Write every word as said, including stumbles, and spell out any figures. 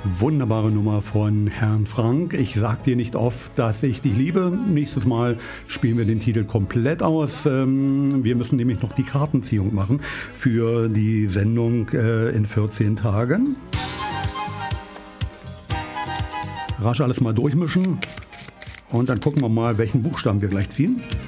Wunderbare Nummer von Herrn Frank. Ich sag dir nicht oft, dass ich dich liebe. Nächstes Mal spielen wir den Titel komplett aus. Wir müssen nämlich noch die Kartenziehung machen für die Sendung in vierzehn Tagen. Rasch alles mal durchmischen und dann gucken wir mal, welchen Buchstaben wir gleich ziehen.